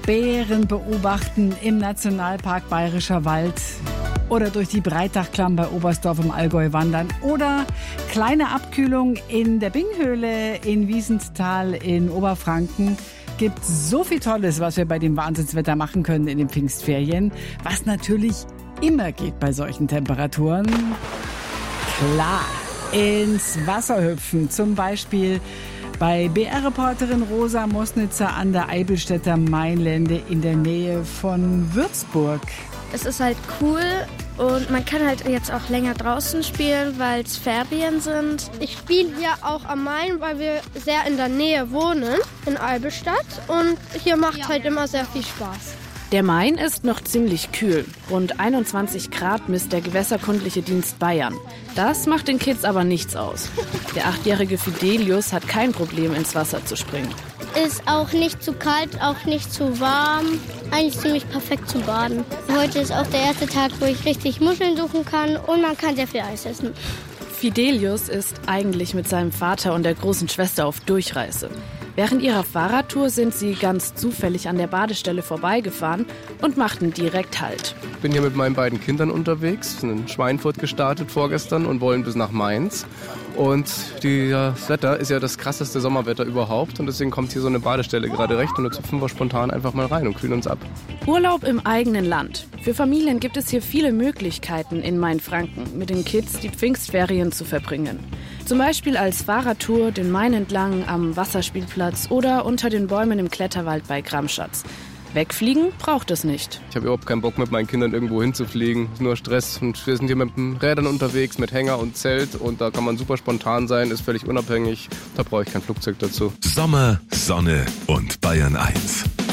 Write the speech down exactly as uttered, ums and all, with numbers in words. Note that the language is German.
Bären beobachten im Nationalpark Bayerischer Wald oder durch die Breitachklamm bei Oberstdorf im Allgäu wandern oder kleine Abkühlung in der Binghöhle in Wiesenthal in Oberfranken. Gibt so viel Tolles, was wir bei dem Wahnsinnswetter machen können in den Pfingstferien, was natürlich immer geht bei solchen Temperaturen. Klar, ins Wasser hüpfen, zum Beispiel bei B R-Reporterin Rosa Mosnitzer an der Eibelstädter Mainlände in der Nähe von Würzburg. Es ist halt cool und man kann halt jetzt auch länger draußen spielen, weil es Ferien sind. Ich spiele hier auch am Main, weil wir sehr in der Nähe wohnen, in Eibelstadt. Und hier macht ja. halt immer sehr viel Spaß. Der Main ist noch ziemlich kühl. Rund einundzwanzig Grad misst der Gewässerkundliche Dienst Bayern. Das macht den Kids aber nichts aus. Der achtjährige Fidelius hat kein Problem, ins Wasser zu springen. Ist auch nicht zu kalt, auch nicht zu warm. Eigentlich ziemlich perfekt zum Baden. Heute ist auch der erste Tag, wo ich richtig Muscheln suchen kann und man kann sehr viel Eis essen. Fidelius ist eigentlich mit seinem Vater und der großen Schwester auf Durchreise. Während ihrer Fahrradtour sind sie ganz zufällig an der Badestelle vorbeigefahren und machten direkt Halt. Ich bin hier mit meinen beiden Kindern unterwegs, sind in Schweinfurt gestartet vorgestern und wollen bis nach Mainz. Und die, ja, das Wetter ist ja das krasseste Sommerwetter überhaupt und deswegen kommt hier so eine Badestelle gerade recht und jetzt hüpfen wir spontan einfach mal rein und kühlen uns ab. Urlaub im eigenen Land. Für Familien gibt es hier viele Möglichkeiten in Mainfranken, mit den Kids die Pfingstferien zu verbringen. Zum Beispiel als Fahrradtour den Main entlang am Wasserspielplatz oder unter den Bäumen im Kletterwald bei Gramschatz. Wegfliegen braucht es nicht. Ich habe überhaupt keinen Bock, mit meinen Kindern irgendwo hinzufliegen. Nur Stress. Und wir sind hier mit den Rädern unterwegs, mit Hänger und Zelt. Und da kann man super spontan sein, ist völlig unabhängig. Da brauche ich kein Flugzeug dazu. Sommer, Sonne und Bayern eins.